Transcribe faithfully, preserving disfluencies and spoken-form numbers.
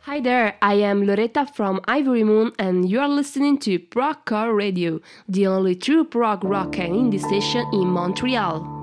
Hi there, I am Loretta from Ivory Moon, and you are listening to Prog Car Radio, the only true prog rock and indie station in Montreal.